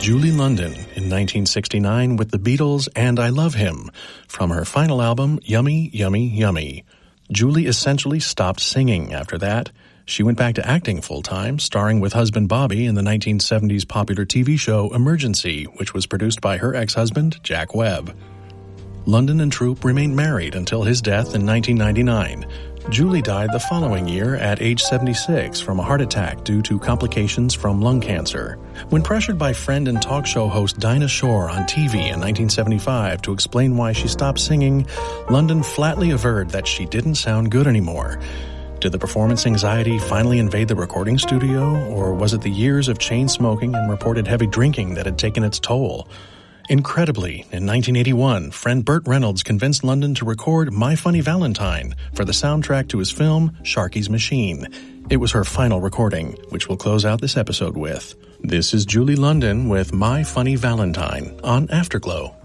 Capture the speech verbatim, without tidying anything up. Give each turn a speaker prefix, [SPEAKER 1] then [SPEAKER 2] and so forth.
[SPEAKER 1] Julie London in nineteen sixty-nine with the Beatles and I Love Him from her final album, Yummy, Yummy, Yummy. Julie essentially stopped singing after that. She went back to acting full-time, starring with husband Bobby in the nineteen seventies popular T V show Emergency, which was produced by her ex-husband, Jack Webb. London and Troup remained married until his death in nineteen ninety-nine. Julie died the following year at age seventy-six from a heart attack due to complications from lung cancer. When pressured by friend and talk show host Dinah Shore on T V in nineteen seventy-five to explain why she stopped singing, London flatly averred that she didn't sound good anymore. Did the performance anxiety finally invade the recording studio, or was it the years of chain smoking and reported heavy drinking that had taken its toll? Incredibly, in nineteen eighty-one, friend Burt Reynolds convinced London to record My Funny Valentine for the soundtrack to his film Sharky's Machine. It was her final recording, which we'll close out this episode with. This is Julie London with My Funny Valentine on Afterglow.